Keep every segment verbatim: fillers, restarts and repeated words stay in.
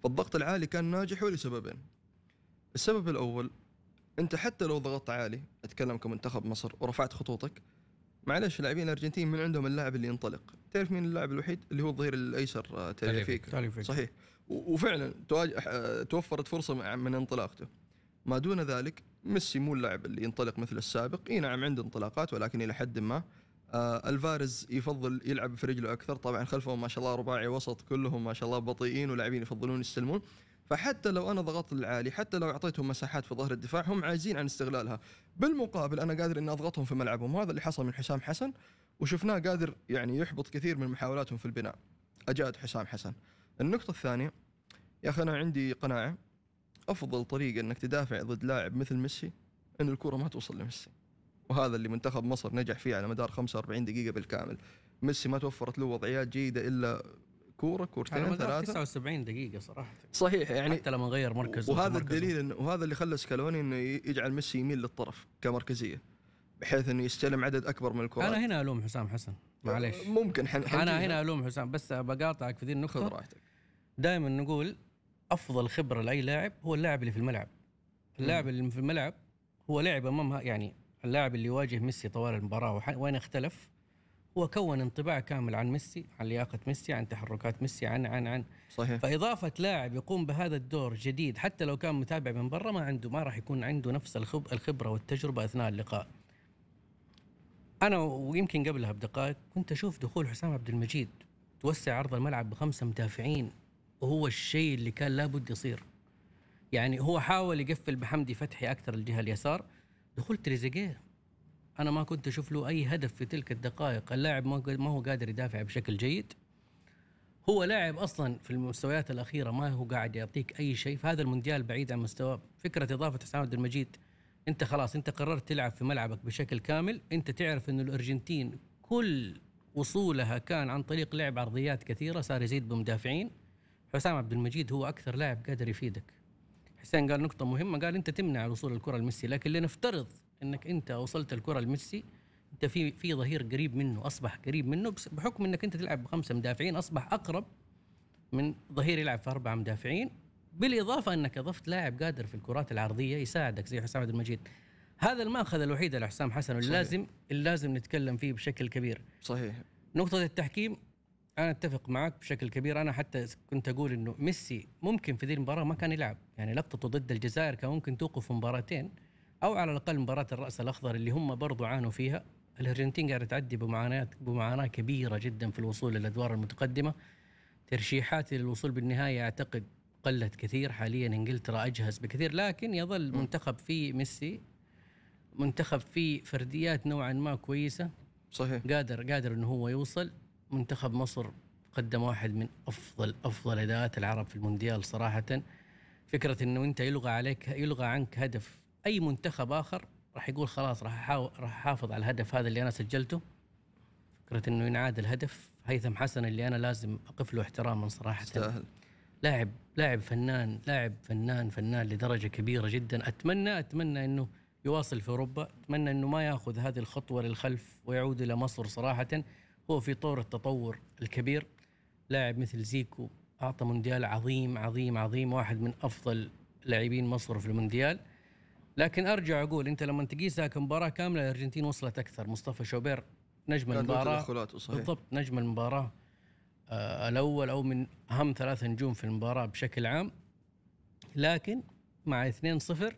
فالضغط العالي كان ناجح لسببين. السبب الأول، أنت حتى لو ضغطت عالي، أتكلم كمنتخب مصر، ورفعت خطوطك، معلش اللاعبين الأرجنتين من عندهم اللاعب اللي ينطلق. تعرف مين اللاعب الوحيد؟ اللي هو الظهير الأيسر تاليفيكا. صحيح. وفعلا توفرت فرصة من انطلاقته. ما دون ذلك ميسي مو اللاعب اللي ينطلق مثل السابق. إيه نعم عنده انطلاقات، ولكن إلى حد ما. آه الفارز يفضل يلعب في رجله أكثر. طبعا خلفهم ما شاء الله رباعي وسط كلهم ما شاء الله بطيئين، ولاعبين يفضلون يستلمون. فحتى لو أنا ضغطت العالي، حتى لو أعطيتهم مساحات في ظهر الدفاع، هم عايزين عن استغلالها. بالمقابل أنا قادر إني أضغطهم في ملعبهم، وهذا اللي حصل من حسام حسن، وشفناه قادر يعني يحبط كثير من محاولاتهم في البناء. أجاد حسام حسن. النقطة الثانية، يا أخي أنا عندي قناعة أفضل طريقة إنك تدافع ضد لاعب مثل ميسي إن الكرة ما توصل لميسي، وهذا اللي منتخب مصر نجح فيه على مدار خمسة وأربعين دقيقة بالكامل. ميسي ما توفرت له وضعيات جيدة إلا كورة كورتين ثلاثة تسعة وسبعين دقيقة صراحة. صحيح يعني حتى لما غير مركزه. وهذا الدليل إنه وهذا اللي خلى سكالوني إنه يجعل ميسي يميل للطرف كمركزية، بحيث إنه يستلم عدد أكبر من الكرات. أنا هنا ألوم حسام حسن، معليش ممكن حن أنا هنا ألوم حسام، بس بقاطعك في ذي النقطة. دائما نقول أفضل خبرة لأي لاعب هو اللاعب اللي في الملعب. اللاعب اللي في الملعب هو لاعب أمامها، يعني اللاعب اللي يواجه ميسي طوال المباراة وين اختلف، هو كون انطباع كامل عن ميسي، عن لياقة ميسي، عن تحركات ميسي، عن عن عن صحيح. فإضافة لاعب يقوم بهذا الدور جديد، حتى لو كان متابع من برا، ما عنده ما راح يكون عنده نفس الخبرة والتجربة أثناء اللقاء. أنا ويمكن قبلها بدقائق كنت أشوف دخول حسام عبد المجيد توسع عرض الملعب بخمسة مدافعين، وهو الشيء اللي كان لابد يصير. يعني هو حاول يقفل بحمدي فتحي أكثر الجهة اليسار. دخول تريزيجيه أنا ما كنت أشوف له أي هدف في تلك الدقائق. اللاعب ما هو قادر يدافع بشكل جيد. هو لاعب أصلا في المستويات الأخيرة ما هو قاعد يعطيك أي شيء. في هذا المونديال بعيد عن مستوى. فكرة إضافة حسام عبد المجيد، أنت خلاص أنت قررت تلعب في ملعبك بشكل كامل. أنت تعرف إنه الأرجنتين كل وصولها كان عن طريق لعب عرضيات كثيرة، صار يزيد بمدافعين. حسام عبد المجيد هو أكثر لاعب قادر يفيدك. حسين قال نقطة مهمة، قال أنت تمنع وصول الكرة لميسي، لكن لنفترض أنك أنت وصلت الكرة لميسي، أنت في في ظهير قريب منه، أصبح قريب منه بحكم أنك أنت تلعب بخمسة مدافعين، أصبح أقرب من ظهير يلعب في أربعة مدافعين. بالإضافة أنك أضفت لاعب قادر في الكرات العرضية يساعدك زي حسام عبد المجيد. هذا المأخذ الوحيد لحسام حسن اللي لازم اللي لازم نتكلم فيه بشكل كبير. صحيح. نقطة التحكيم أنا أتفق معك بشكل كبير. أنا حتى كنت أقول إنه ميسي ممكن في ذي المباراة ما كان يلعب، يعني لقطته ضد الجزائر كان ممكن توقف مباراتين، أو على الأقل مباراة الرأس الأخضر اللي هم برضو عانوا فيها. الأرجنتين قاعدة تعدي بمعاناة بمعاناة كبيرة جدا في الوصول للأدوار المتقدمة. ترشيحات للوصول بالنهاية أعتقد قلت كثير. حاليا إنجلترا أجهز بكثير، لكن يظل منتخب فيه ميسي، منتخب فيه فرديات نوعا ما كويسة. صحيح. قادر قادر إنه هو يوصل. منتخب مصر قدم واحد من أفضل أفضل أداءات العرب في المونديال صراحة. فكرة إنه أنت يلغى عليك يلغى عنك هدف، أي منتخب آخر راح يقول خلاص راح أحاول راح أحافظ على الهدف هذا اللي أنا سجلته. فكرة إنه ينعاد الهدف. هيثم حسن اللي أنا لازم أقف له احتراما صراحة، استاهل. لاعب لاعب فنان لاعب فنان فنان لدرجة كبيرة جدا. أتمنى أتمنى إنه يواصل في أوروبا. أتمنى إنه ما يأخذ هذه الخطوة للخلف ويعود إلى مصر صراحة. هو في طور التطور الكبير. لاعب مثل زيكو أعطى مونديال عظيم عظيم عظيم، واحد من أفضل لاعبين مصر في المونديال. لكن أرجع أقول أنت لما تقيسها كمباراة كاملة الأرجنتين وصلت أكثر. مصطفى شوبير نجم المباراة بالضبط، نجم المباراة آه الأول أو من أهم ثلاث نجوم في المباراة بشكل عام. لكن مع اثنين صفر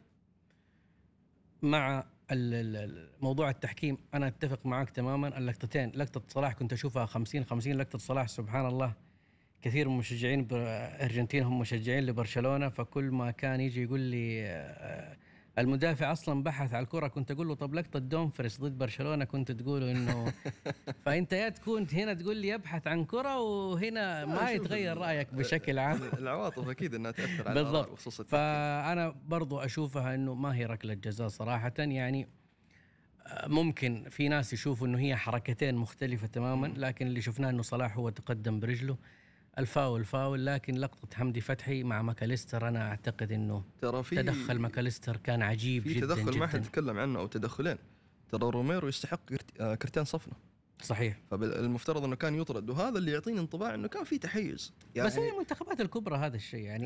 مع موضوع التحكيم أنا أتفق معك تماما. اللقطتين، لقطة صلاح كنت أشوفها خمسين خمسين، لقطة صلاح سبحان الله كثير من مشجعين الأرجنتين هم مشجعين لبرشلونة، فكل ما كان يجي يقول لي المدافع أصلا بحث على الكرة كنت أقول له طب لقطة دومفريس ضد برشلونة كنت تقوله إنه فأنت يا تكون هنا تقول لي يبحث عن كرة وهنا ما يتغير رأيك بشكل عام. العواطف أكيد أنها تأثر على بالضبط. بخصوص التحكيم. فأنا برضو أشوفها إنه ما هي ركلة جزاء صراحة. يعني ممكن في ناس يشوفوا إنه هي حركتين مختلفة تماما، لكن اللي شفناه إنه صلاح هو تقدم برجله. الفاول فاول، لكن لقطة حمدي فتحي مع ماكاليستر أنا أعتقد إنه تدخل ماكاليستر كان عجيب جدا جدا. في تدخل ما حد يتكلم عنه أو تدخلين. ترى روميرو يستحق كرتين صفنة. صحيح. فالمفترض إنه كان يطرد، وهذا اللي يعطيني انطباع إنه كان في تحيز. يعني بس هي المنتخبات الكبرى هذا الشيء يعني